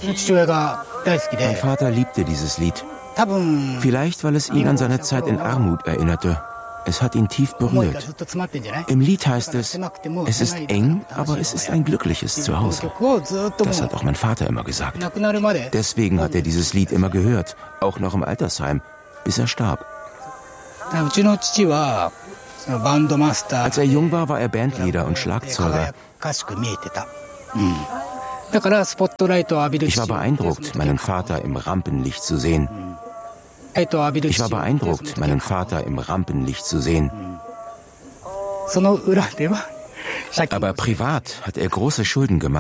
Mein Vater liebte dieses Lied. Vielleicht, weil es ihn an seine Zeit in Armut erinnerte. Es hat ihn tief berührt. Im Lied heißt es, es ist eng, aber es ist ein glückliches Zuhause. Das hat auch mein Vater immer gesagt. Deswegen hat er dieses Lied immer gehört, auch noch im Altersheim, bis er starb. Als er jung war, war er Bandleader und Schlagzeuger. Ich war beeindruckt, meinen Vater im Rampenlicht zu sehen. Aber privat hat er große Schulden gemacht.